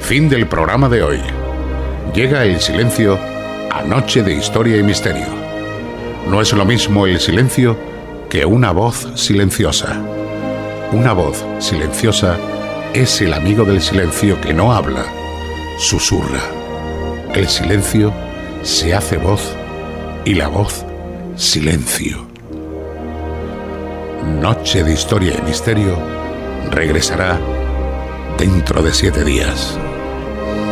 Fin del programa de hoy. Llega el silencio a Noche de Historia y Misterio. No es lo mismo el silencio que una voz silenciosa. Una voz silenciosa es el amigo del silencio que no habla, susurra. El silencio se hace voz y la voz silencio. Noche de Historia y Misterio regresará dentro de 7 días.